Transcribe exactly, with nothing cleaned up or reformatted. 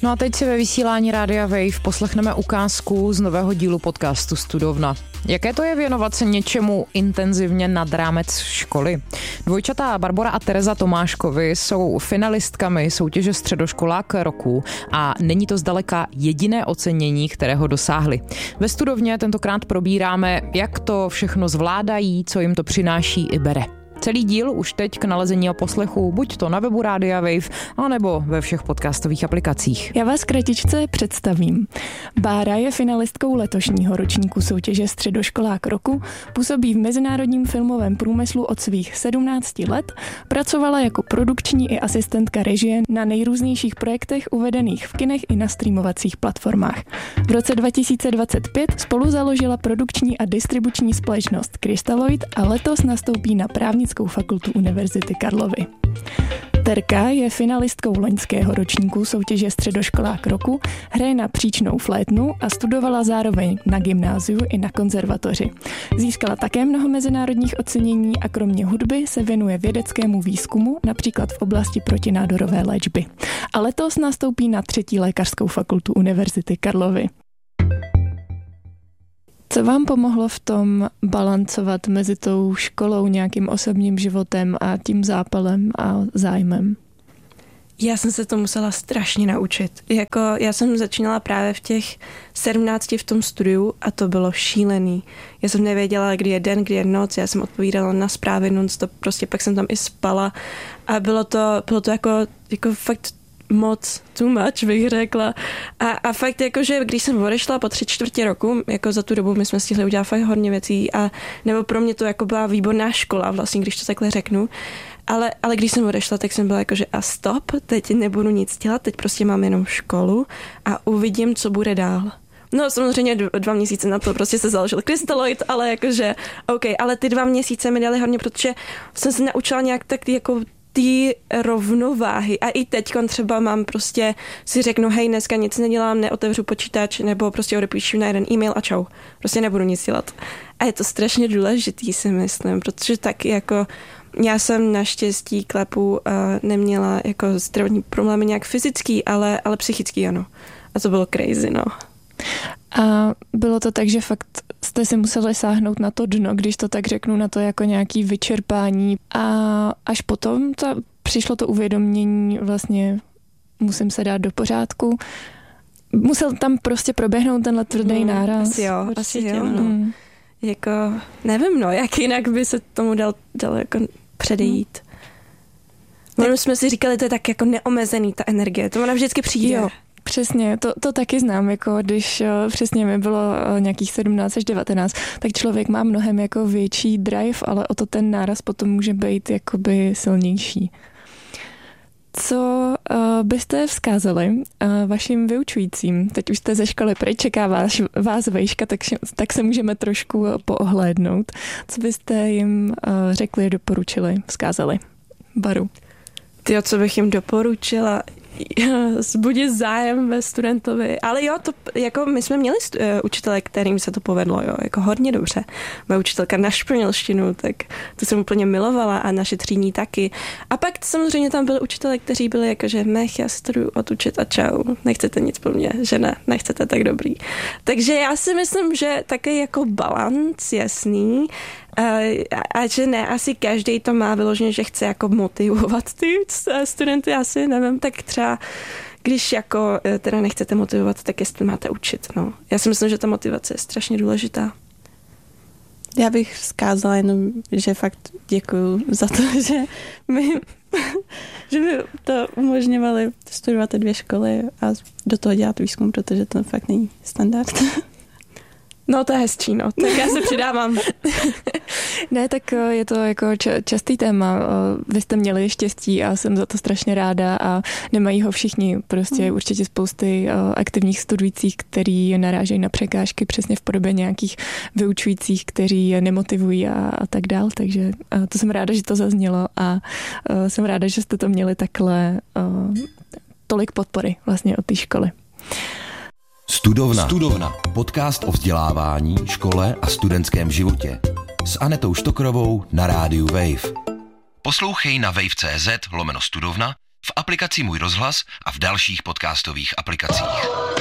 No a teď si ve vysílání Rádia Wave poslechneme ukázku z nového dílu podcastu Studovna. Jaké to je věnovat se něčemu intenzivně nad rámec školy? Dvojčata Barbora a Tereza Tomáškovi jsou finalistkami soutěže Středoškolák roku a není to zdaleka jediné ocenění, kterého dosáhli. Ve Studovně tentokrát probíráme, jak to všechno zvládají, co jim to přináší i bere. Celý díl už teď k nalezení a poslechu buď to na webu Rádia Wave, anebo ve všech podcastových aplikacích. Já vás kratičce představím. Bára je finalistkou letošního ročníku soutěže Středoškolák roku, působí v mezinárodním filmovém průmyslu od svých sedmnácti let, pracovala jako produkční i asistentka režie na nejrůznějších projektech uvedených v kinech i na streamovacích platformách. V roce dva tisíce dvacet pět spolu založila produkční a distribuční společnost Crystalloid a letos nastoupí na právnickou fakultu Univerzity Karlovy. Terka je finalistkou loňského ročníku soutěže Středoškolák roku, hraje na příčnou flétnu a studovala zároveň na gymnáziu i na konzervatoři. Získala také mnoho mezinárodních ocenění a kromě hudby se věnuje vědeckému výzkumu, například v oblasti protinádorové léčby. A letos nastoupí na třetí lékařskou fakultu Univerzity Karlovy. Co vám pomohlo v tom balancovat mezi tou školou, nějakým osobním životem a tím zápalem a zájmem? Já jsem se to musela strašně naučit. Jako, já jsem začínala právě v těch sedmnácti v tom studiu a to bylo šílený. Já jsem nevěděla, kdy je den, kdy je noc, já jsem odpovídala na zprávy non-stop, prostě pak jsem tam i spala a bylo to, bylo to jako, jako fakt moc, too much, bych řekla. A, a fakt jako, že když jsem odešla po tři čtvrtě roku, jako za tu dobu my jsme stihli udělat fakt hodně věcí a nebo pro mě to jako byla výborná škola, vlastně, když to takhle řeknu. Ale, ale když jsem odešla, tak jsem byla jako, že a stop, teď nebudu nic dělat, teď prostě mám jenom školu a uvidím, co bude dál. No samozřejmě dva měsíce na to prostě se založil Crystalloid, ale jakože, OK, ale ty dva měsíce mi dali hodně, protože jsem se naučila nějak tak jako ty rovnováhy a i teď třeba mám prostě si řeknu, hej, dneska nic nedělám, neotevřu počítač nebo prostě odepíšu na jeden e-mail a čau. Prostě nebudu nic dělat. A je to strašně důležitý, si myslím, protože taky jako já jsem naštěstí klepu uh, neměla jako zdravotní problémy nějak fyzický, ale, ale psychický ano. A to bylo crazy, no. A bylo to tak, že fakt jste si museli sáhnout na to dno, když to tak řeknu, na to jako nějaký vyčerpání. A až potom to, přišlo to uvědomění, vlastně musím se dát do pořádku. Musel tam prostě proběhnout tenhle tvrdý hmm, náraz. Asi jo, asi jo, no. Hmm. Jako, nevím, no, jak jinak by se tomu dal, dal jako předejít. Hmm. My jsme si říkali, to je tak jako neomezený, ta energie, to ona vždycky přijde. Jo. Přesně, to, to taky znám, jako když přesně mi bylo nějakých sedmnáct až devatenáct, tak člověk má mnohem jako větší drive, ale o to ten náraz potom může být jakoby silnější. Co uh, byste vzkázali uh, vašim vyučujícím? Teď už jste ze školy pryč, čeká vás, vás vejška, tak, tak se můžeme trošku poohlédnout. Co byste jim uh, řekli, doporučili, vzkázali? Baru. Tyjo, co bych jim doporučila? Zbudit zájem ve studentovi. Ale jo, to, jako my jsme měli stu, uh, učitele, kterým se to povedlo, jo, jako hodně dobře. Moje učitelka na španělštinu, tak to jsem úplně milovala a naše třídní taky. A pak samozřejmě tam byli učitelé, kteří byli jako, že mech, já studuju odučit a čau, nechcete nic po mně, že ne, nechcete, tak dobrý. Takže já si myslím, že taky jako balanc jasný, a, a že ne, asi každý to má vyloženě, že chce jako motivovat ty studenty, asi nevím, tak třeba když jako teda nechcete motivovat, tak jestli máte učit, no. Já si myslím, že ta motivace je strašně důležitá. Já bych vzkázala jenom, že fakt děkuju za to, že mi, že mi to umožňovali studovat ty dvě školy a do toho dělat výzkum, protože to fakt není standard. No to je hezčí, no. Tak já se přidávám. Ne, tak je to jako častý téma. Vy jste měli štěstí a jsem za to strašně ráda a nemají ho všichni. Prostě mm. určitě spousty aktivních studujících, který narážejí na překážky přesně v podobě nějakých vyučujících, kteří je nemotivují a, a tak dál. Takže to jsem ráda, že to zaznělo a jsem ráda, že jste to měli takhle tolik podpory vlastně od té školy. Studovna. Studovna. Podcast o vzdělávání, škole a studentském životě. S Anetou Štokrovou na rádiu Wave. Poslouchej na wave tečka cz lomeno studovna v aplikaci Můj rozhlas a v dalších podcastových aplikacích.